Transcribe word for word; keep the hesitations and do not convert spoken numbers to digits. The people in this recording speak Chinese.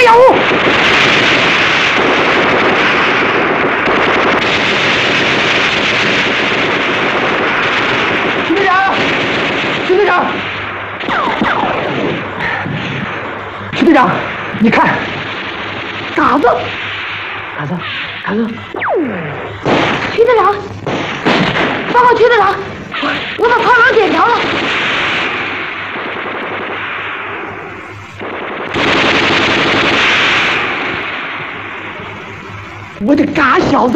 个药物。徐队长，徐队长，徐队长，你看，嘎子，嘎子，嘎子，徐队长，报告徐队长，我把炮仗点着了。我的嘎小子！